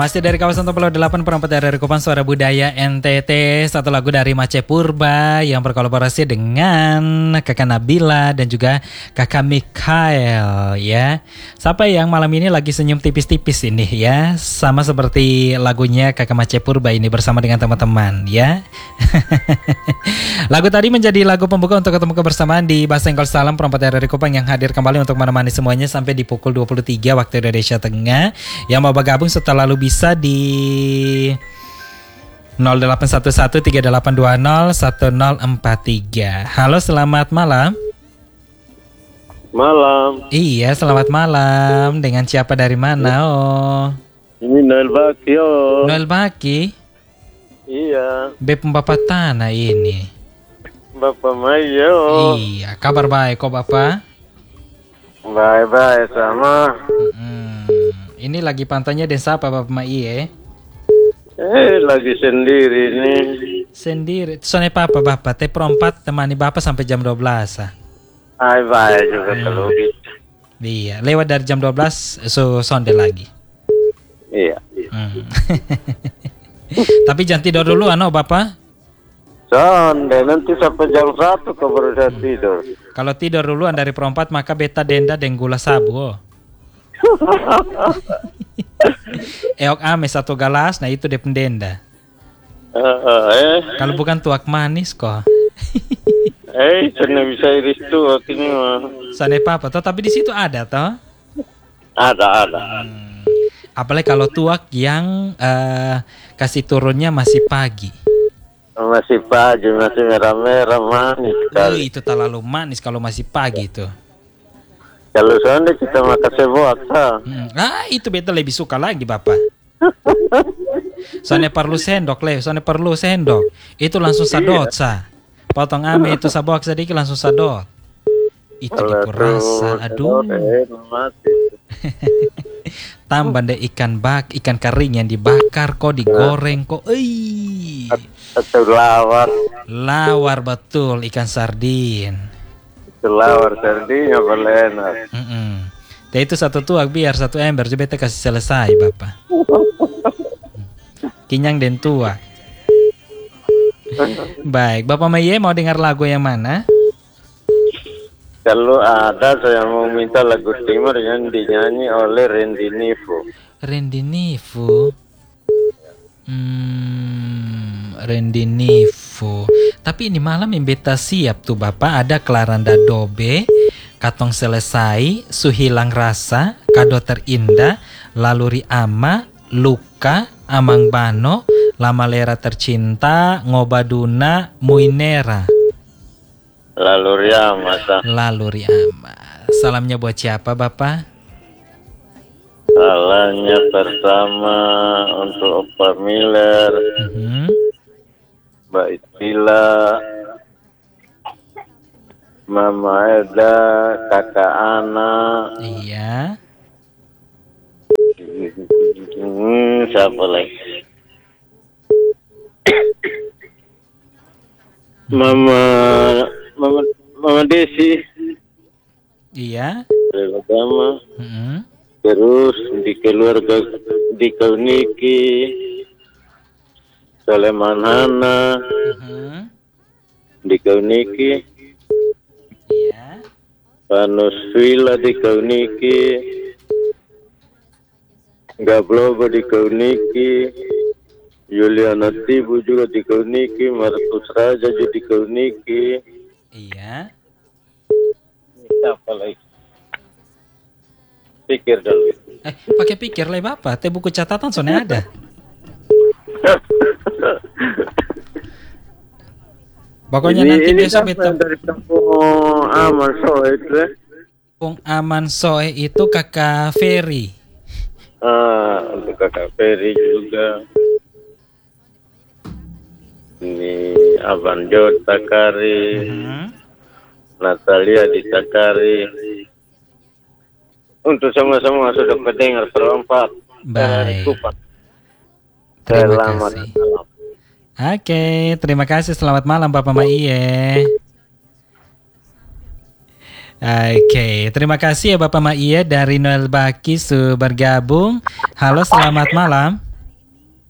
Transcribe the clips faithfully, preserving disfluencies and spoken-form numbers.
Masih dari kawasan Topelo delapan perempat dari Kupang Suara Budaya N T T. Satu lagu dari Mace Purba yang berkolaborasi dengan Kakak Nabila dan juga Kakak Mikael ya. Siapa yang malam ini lagi senyum tipis-tipis ini ya, sama seperti lagunya Kakak Mace Purba ini bersama dengan teman-teman ya. Lagu tadi menjadi lagu pembuka untuk ketemu kebersamaan di Basengkol Salam perempat dari Kupang yang hadir kembali untuk menemani semuanya sampai di pukul dua puluh tiga waktu Indonesia Tengah. Yang mau bergabung setelah lalu bisa di nol delapan satu satu tiga delapan dua nol satu nol empat tiga. Halo, selamat malam. Malam. Iya, selamat malam. Dengan siapa dari mana? Oh. Ini Noel Baki. Oh. Noel Baki. Iya. Bep Bapak Tanah ini. Bapak Mayo. Iya, kabar baik kok Bapak? Baik-baik sama. Hmm. Ini lagi pantainya desa apa Bapak Mai ya? Eh, lagi sendiri nih. Sendiri. Soalnya Papa Bapak teh perempat temani Bapak sampai jam dua belas ah. Hai, baik juga kalau gitu. Iya, lewat dari jam dua belas so sonde lagi. Iya. Hmm. Tapi jangan tidur dulu ano Bapak? Sonde nanti sampai jam satu kau baru bisa tidur. Kalau tidur duluan dari perempat maka beta denda dan gula sabu. Oh. Eok ame satu gelas, nah itu dia pendenda. Uh, uh, eh. Kalau bukan tuak manis kok. Eh, sana bisa iris tuak ini mah. Sana Papa, toh tapi di situ ada toh? Ada ada. Hmm. Apalagi kalau tuak yang uh, kasih turunnya masih pagi. Masih pagi, masih merah-merah manis sekali. Uh, itu terlalu manis kalau masih pagi itu. Kalau sonde kita makan sebuah hmm. Ah, itu beta lebih suka lagi Bapak. Soalnya perlu sendok le, soalnya perlu sendok. Itu langsung sadot sa. Potong ame itu sabok sedikit langsung sadot. Itu dikurasa, aduh. Tambah deh ikan bak, ikan kering yang dibakar kok, digoreng kok. Ih. Atau lawar. Lawar betul, ikan sardin. Lawar sardin apa enak. Mm-mm. Dan itu satu tuak biar satu ember, coba kita kasih selesai Bapak. Kinyang dan tuak. Baik, Bapak Maye mau dengar lagu yang mana? Kalau ada saya mau minta lagu timur yang dinyanyi oleh Randy Nifu. Randy Nifu. Hmm, Randy Nifu. Tapi ini malam yang beta siap tuh Bapak, ada Claranda Dobe, Katong Selesai, Suhilang Rasa, Kado Terindah, Laluri Ama, Luka, Amang Bano, Lama Lera Tercinta, Ngobaduna, Muinera. Laluri Ama. Laluri Ama. Salamnya buat siapa Bapak? Salamnya pertama untuk Opa Miller, Mm-hmm. Mbak Itila, Mama Eda, Kakak Ana. Iya. Hmm, siapa lagi? Mama, Mama, Mama Desi. Iya. Pertama. Mm-hmm. Terus di keluarga di Kauniki, Soleman Hana, Mm-hmm. di Kauniki, Iya. Panus Villa di Kauniki, Gablobo di Kauniki, Yuliana Tibu juga di Kauniki, Markus Raja juga di Kauniki. Iya. Siapa lagi? Pikir dulu. Eh, pakai pikir lah Bapak, teh buku catatan soalnya ada. Pokoknya ini, nanti ini besok beta dari kampung Aman Soe itu ya? Kampung Aman Soe itu Kakak Ferry. Ah, untuk Kakak Ferry juga. Ini Abang Jo Takari, Hmm. Natalia di Takari. Untuk sama-sama sudah pendengar perempat. Baik. Terima Selamat kasih. Oke, terima kasih. Selamat malam Bapak Maiye. Oke, terima kasih ya Bapak Maiye dari Noel Baki sudah bergabung. Halo, selamat malam.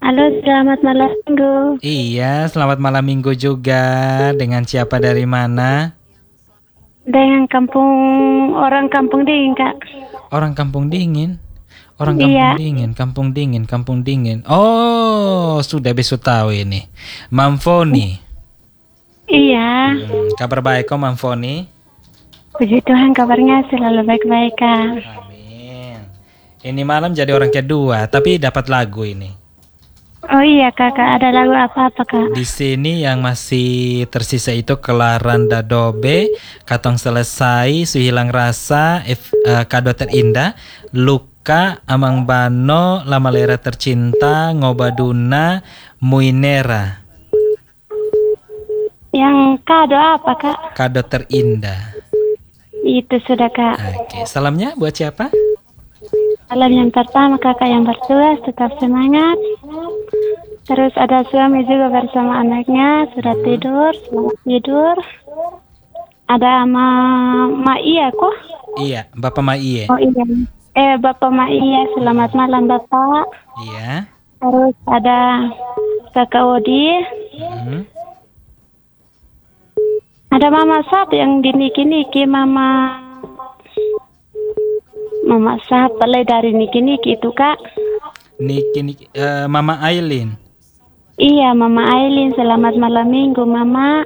Halo, selamat malam minggu. Iya, selamat malam minggu juga. Dengan siapa dari mana? Dengan kampung, orang kampung dingin, Kak. Orang kampung dingin. Orang kampung Iya. dingin, kampung dingin, kampung dingin. Oh, sudah besok tahu ini. Mam Foni. Iya. Hmm, kabar baik kok Mam Foni? Puji Tuhan, kabarnya selalu baik-baik, Kak. Amin. Ini malam jadi orang kedua, tapi dapat lagu ini. Oh iya, Kakak. Ada lagu apa-apa, Kak? Di sini yang masih tersisa itu Kelaranda Dobe, Katong Selesai, Suhilang Rasa, F, uh, Kado Terindah, Luka, Amang Bano, Lama Lera Tercinta, Ngobaduna, Muinera. Yang kado apa, Kak? Kado Terindah. Itu sudah, Kak. Oke, salamnya buat siapa? Salam yang pertama, Kakak yang bertugas, tetap semangat. Terus ada suami juga bersama anaknya, sudah tidur, selamat tidur. Ada Ma, Ma Iya kok? Iya, Bapak Maiye. Oh iya. Eh, Bapak Ma Iya, selamat malam, Bapak. Iya. Terus ada Kakak Odi. Hmm. Ada Mama Sap yang diniki-niki, Mama Mama Sap mulai dari niki-niki itu, Kak. Niki, Niki eh, Mama Aileen. Iya, Mama Aileen, selamat malam minggu, Mama.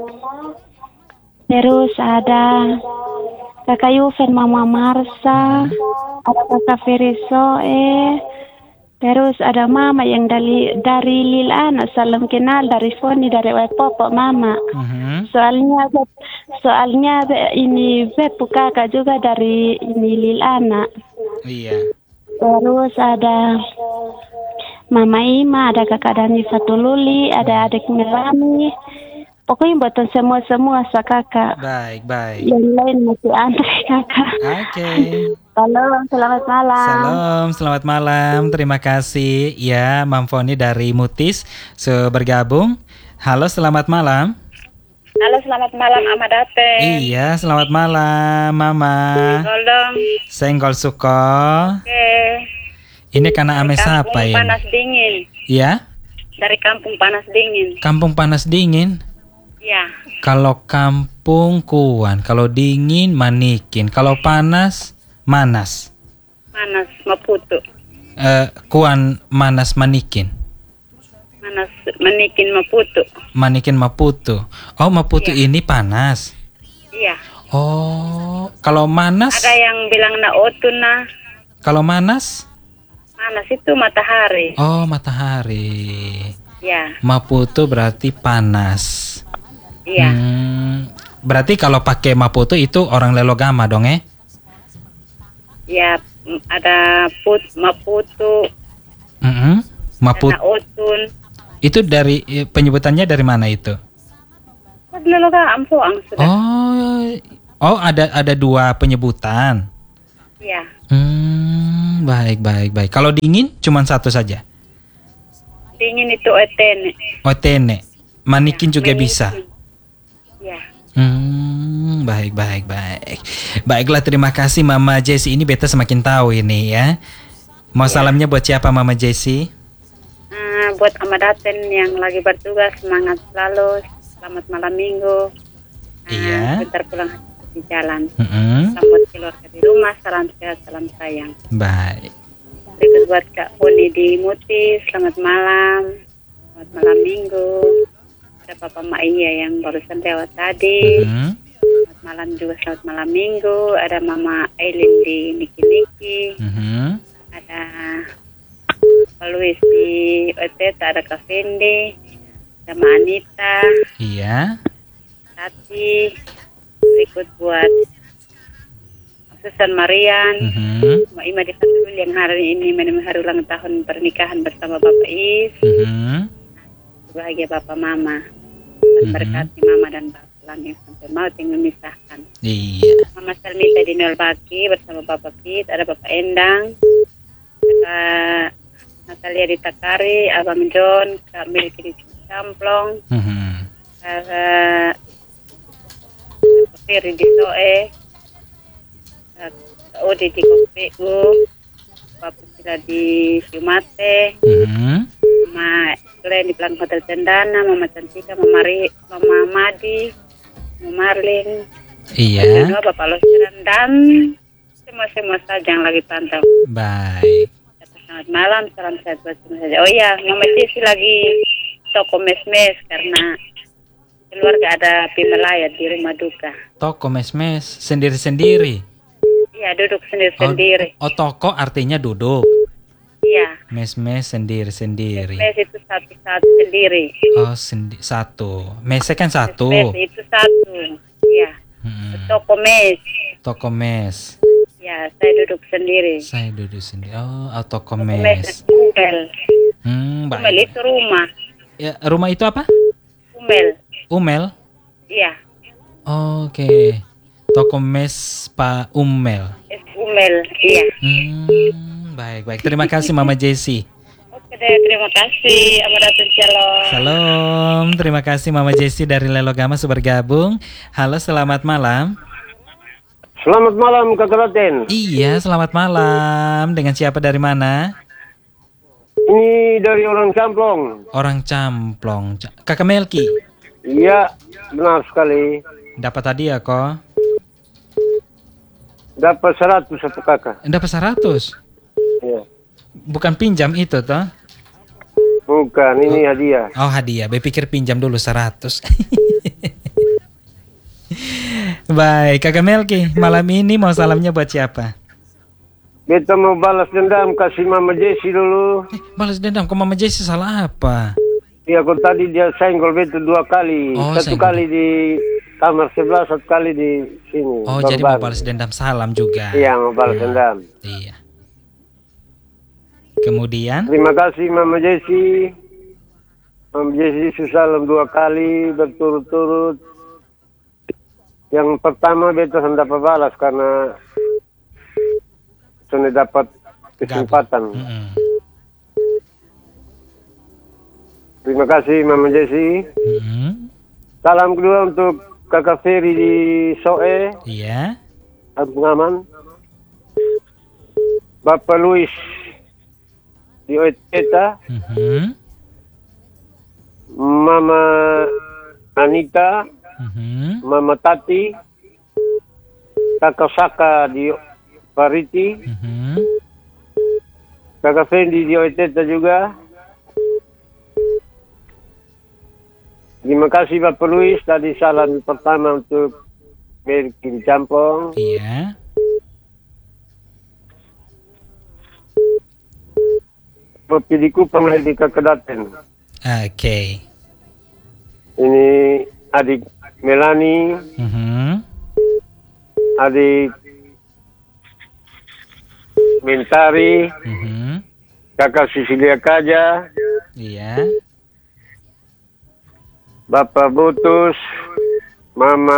Terus ada Kakak Yuven, Mama Marsa, ada Kakak Ferisoe. Terus ada Mama yang dari dari Lilana, salam kenal dari Foni, dari Wepopo, Mama. Mhm. Soalnya soalnya ini Bepu kakak juga dari ini Lilana. Iya. Terus ada Mama Ima, ada kakak Dani Fatululi, ada adik Melani. Pokoknya buatan semua-semua sa kakak. Baik, baik. Yang lain masih antri kakak. Oke. Salam, selamat malam. Salam, selamat malam. Terima kasih ya Mam Foni dari Mutis sudah bergabung. Halo, selamat malam. Halo, selamat malam Amadate. Iya, selamat malam Mama. Tolong. Senggol suko. Oke. Ini karena ame siapa Kampung ini? panas dingin. Ya? Dari kampung panas dingin. Kampung panas dingin. Ya. Kalau kampung kuan, kalau dingin manikin, kalau panas manas. Panas Maputo. Eh, kuan manas manikin. Panas menikin Maputo. Manikin Maputo. Oh, Maputo Iya. ini panas. Iya. Oh, kalau manas? Ada yang bilang na otuna. Kalau manas? Panas itu matahari. Oh, matahari. Ya. Maputo berarti panas. Iya. Hmm, berarti kalau pakai Maputo itu orang Lelogama dong, eh? Ya. m- Ada put Maputo. Mm-mm. Maputo. Na otun. Itu dari eh, penyebutannya dari mana itu? Leloga ampuang sudah. Oh, oh ada ada dua penyebutan. Ya. Hmm, baik baik baik. Kalau dingin cuma satu saja. Dingin itu etene. Otene, manikin Ya, juga manikin. bisa. Ya. Hmm, baik baik baik. Baiklah, terima kasih Mama Jessie. Ini beta semakin tahu ini ya. Mau salamnya buat siapa Mama Jessie? Ah, buat Amadaten yang lagi bertugas, semangat selalu. Selamat malam minggu. Ah, Iya. Bentar pulang di jalan. Mm-mm. Salam buat keluarga di rumah. Salam sehat, salam sayang. Baik. Berikut buat Kak Boni di Muti. Selamat malam. Selamat malam minggu. Ada Papa Maiya yang barusan lewat tadi. Mhm. Selamat malam juga, selamat malam minggu. Ada Mama Aileen di Niki Niki. Mhm. Ada Pak Luis di Oteta, ada Kak Fendi, ada Ma Anita, Iya. Tati. Berikut buat Susan Marian, Mhm. Ma Ima di Fatul yang hari ini menemui hari ulang tahun pernikahan bersama Bapak Is. Mhm. Bahagia Bapak Mama. Dan Mhm. berkati Mama dan Bapak yang sampai maut yang memisahkan. Iya. Mama Selmita di Nolbaki bersama Bapak Pit, ada Bapak Endang, Kak Natalia di Takari, Abang John, Kak Milky di Camplong, Mhm. Kak Firi di Soe, Kak Odi di Kopiu, Bapak Sila di Sumate, Mhm. Mama Glenn di Pelang Hotel Cendana, Mama Cantika, Mama Ri, Mama Madi, Mama Marlin, Iya. juga Bapak Losiran dan semua-semua saja yang lagi pantau. Baik. Selamat malam, salam sehat buat semua saja. Oh iya, Mama Jessy lagi toko mes-mes karena keluarga ada pimelayat di rumah duka. Toko mes-mes sendiri-sendiri. Iya, duduk sendiri-sendiri. Oh, oh toko artinya duduk. Iya. Mes-mes sendiri-sendiri. Mes itu satu-satu sendiri. Oh, sendi- satu. Mesnya kan satu. Mes itu satu. Iya. Hmm. Toko mes. Toko mes. Ya, saya duduk sendiri. Saya duduk sendiri. Oh, oh toko Toko mes mes. Umel. Hmm, Umel baik. itu rumah. Ya, rumah itu apa? Umel. Umel. Iya. Oke. Toko mes Pak Umel. Es Umel. Iya. Hmm, baik baik. Terima kasih Mama Jessy. Oke deh, terima kasih. Amadatul Shalom. Shalom. Terima kasih Mama Jessy dari Lelogama sudah bergabung. Halo, selamat malam. Selamat malam Kak Raten. Iya, selamat malam. Dengan siapa dari mana? Ini dari orang Camplong. Orang Camplong. Ca- Kakak Melki. Iya, benar sekali. Dapat tadi ya kok. Dapat seratus satu kakak. Dapat seratus. Iya. Bukan pinjam itu toh? Bukan, ini hadiah. Oh, hadiah. Be pikir pinjam dulu seratus. Baik, Kakak Melki, malam ini mau salamnya buat siapa? Beta mau balas dendam kasih Mama Jessy dulu. Eh, balas dendam ke Mama Jessy salah apa? Iya, kok tadi dia senggol beta dua kali. Oh, satu senggol. kali di kamar sebelah, satu kali di sini. Oh, baru jadi mau baru. balas dendam salam juga. Iya, mau balas dendam. Iya. Kemudian, Terima kasih Mama Jessy. Mama Jessy salam dua kali berturut-turut. Yang pertama beta hendak balas karena sudah dapat kesempatan. mm-mm. Terima kasih Mama Jessy. Mm-mm. Salam kedua untuk Kakak Ferry di Soe, Iya. Pengaman. Bapak Luis di Oeteta, Mhm. Mama Anita, Mhm. Mama Tati, Kakak Saka di Pariti, Mhm. Kakak Fendi di Oeteta juga. Terima kasih Bapak Luis. Tadi salam pertama untuk Melki di Campong. Iya. Kopi di Kupang lagi ke Kedaten. Oke. Ini adik Melani, Mhm. adik Mentari, Mhm. Kakak Sisilia Kaja, Iya. Bapak Butus, Mama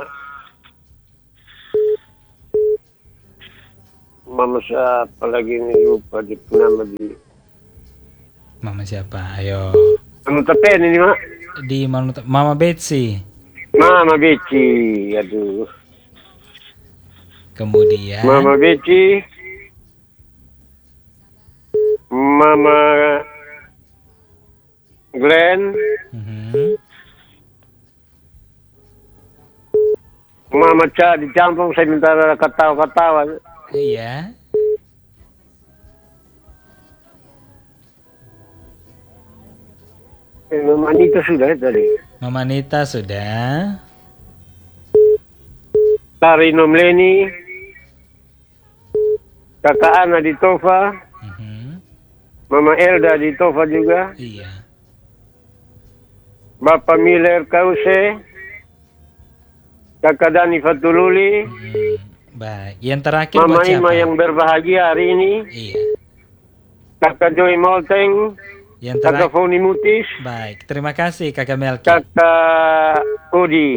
Mama siapa lagi ini lupa di nama di Mama siapa? Ayo. Mama Tepen ini mak Di mana? Mama Betsy. Mama Beci, aduh Kemudian. Mama Beci, Mama Glenn, Mhm. Mama Ca di Campong, saya minta ketawa-ketawa. Iya. Eh, Mama Anita sudah ya tadi. Mama Nita sudah. Tari Nomleni, Kakak Ana di Tova, Mhm. Mama Elda di Tova juga, Iya. Bapak Miller Kause, Kakak Dani Fatululi, Mhm. Baik. Yang terakhir Mama buat siapa? Ima yang berbahagia hari ini, Iya. Kakak Joy Molteng, Yang Kakak terakhir. Foni Mutis, Baik. Terima kasih Kakak Melki. Kakak Udi.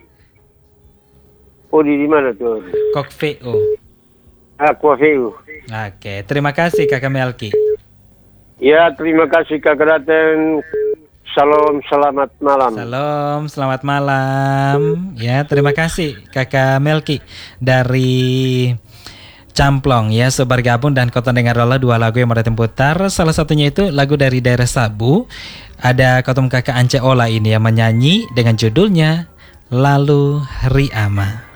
Udi di mana tuh? Kok V O. Aqua View. Oke. Terima kasih Kakak Melki. Ya, terima kasih Kakak Raten. Salam, selamat malam. Salam, selamat malam. Ya, terima kasih Kakak Melki dari Camplong ya, so bergabung dan kau dengar dua lagu yang mau putar. Salah satunya itu lagu dari daerah Sabu. Ada Kotum Kakak Ance Ola ini yang menyanyi dengan judulnya Lalu Hari Ama.